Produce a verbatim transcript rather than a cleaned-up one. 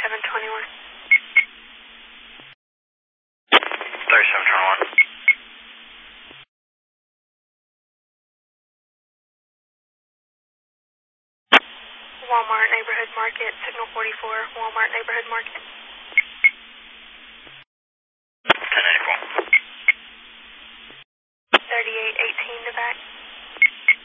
thirty-seven twenty-one. thirty-seven twenty-one. Walmart Neighborhood Market, Signal forty-four, Walmart Neighborhood Market.